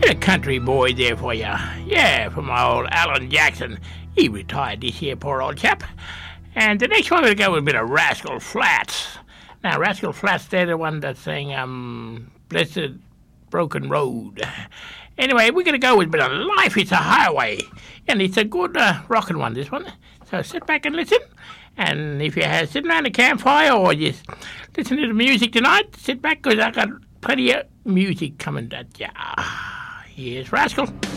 Bit of country boy there for you. Yeah, from my old Alan Jackson. He retired this year, poor old chap. And the next one we'll go with a bit of Rascal Flatts. Now, Rascal Flatts, they're the one that's saying, Blessed Broken Road. Anyway, we're going to go with a bit of Life Is a Highway. And it's a good rockin' one, this one. So sit back and listen. And if you're sitting around a campfire or just listening to the music tonight, sit back because I got plenty of music coming at ya. Here's Rascal.